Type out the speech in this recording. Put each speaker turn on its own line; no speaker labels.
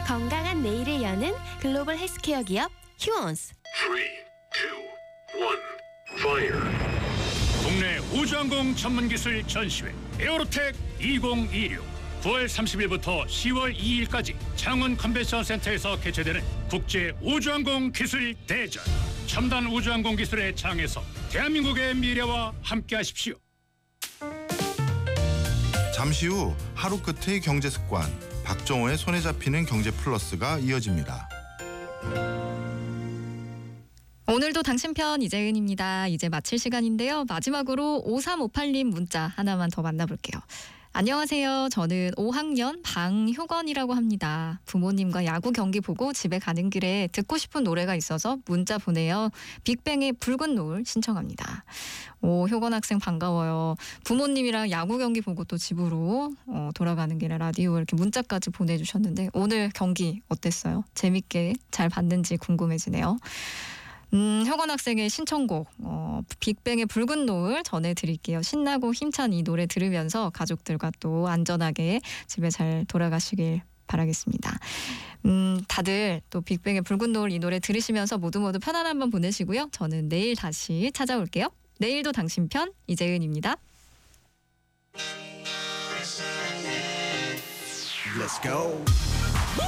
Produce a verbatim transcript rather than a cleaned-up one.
건강한 내일을 여는 글로벌 헬스케어 기업 휴원스.
삼, 이, 일, fire.
국내 우주항공 전문기술 전시회 에어로텍 이천이십육 구월 삼십일부터 시월 이일까지 창원 컨벤션 센터에서 개최되는 국제 우주항공 기술 대전. 첨단 우주항공 기술의 장에서 대한민국의 미래와 함께하십시오.
잠시 후 하루 끝의 경제 습관, 박정호의 손에 잡히는 경제 플러스가 이어집니다.
오늘도 당신편 이재은입니다. 이제 마칠 시간인데요. 마지막으로 오삼오팔님 문자 하나만 더 만나볼게요. 안녕하세요. 저는 오 학년 방효건이라고 합니다. 부모님과 야구 경기 보고 집에 가는 길에 듣고 싶은 노래가 있어서 문자 보내요. 빅뱅의 붉은 노을 신청합니다. 오, 효건 학생 반가워요. 부모님이랑 야구 경기 보고 또 집으로 어, 돌아가는 길에 라디오 이렇게 문자까지 보내주셨는데 오늘 경기 어땠어요? 재밌게 잘 봤는지 궁금해지네요. 음, 혁원 학생의 신청곡 어, 빅뱅의 붉은 노을 전해드릴게요. 신나고 힘찬 이 노래 들으면서 가족들과 또 안전하게 집에 잘 돌아가시길 바라겠습니다. 음, 다들 또 빅뱅의 붉은 노을 이 노래 들으시면서 모두 모두 편안한 밤 보내시고요. 저는 내일 다시 찾아올게요. 내일도 당신 편 이재은입니다.
Let's go.